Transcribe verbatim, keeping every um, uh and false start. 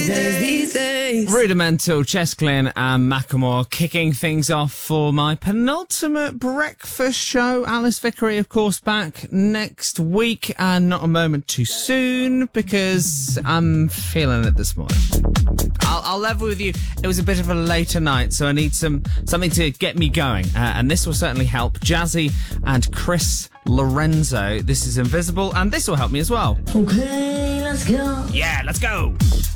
days, these days. Rudimental, Chesclin and Macklemore kicking things off for my penultimate breakfast show. Alice Vickery, of course, back next week, and not a moment too soon because I'm feeling it this morning. I'll, I'll level with you. It was a bit of a later night, so I need some something to get me going, uh, and this will certainly help. Jazzy and Chris Lorenzo. This is Invisible, and this will help me as well. Okay, let's go. Yeah, let's go.